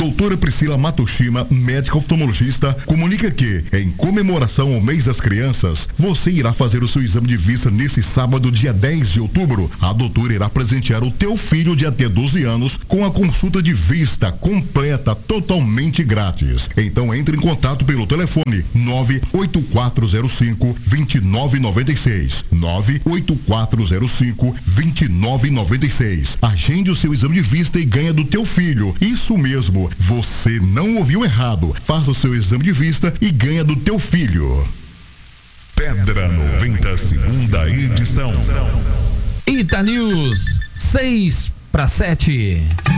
doutora Priscila Matoshima, médica oftalmologista, comunica que, em comemoração ao mês das crianças, você irá fazer o seu exame de vista nesse sábado, dia 10 de outubro. A doutora irá presentear o teu filho de até 12 anos com a consulta de vista completa, totalmente grátis. Então entre em contato pelo telefone 98405-2996. 98405-2996. Agende o seu exame de vista e ganha do teu filho. Isso mesmo, você não ouviu errado. Faça o seu exame de vista e ganha do teu filho. Pedra 90, segunda edição. Ita News, 6 para 7.